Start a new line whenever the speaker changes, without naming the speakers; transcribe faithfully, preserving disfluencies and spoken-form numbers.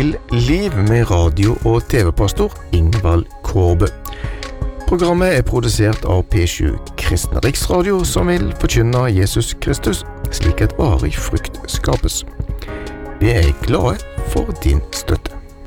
til Liv med radio- og tv-pastor Ingvald Kårbø. Programmet er produsert av P sju Kristne Riksradio, som vil forkynne Jesus Kristus, slik at varig frukt skapes. Vi er glade for din støtte.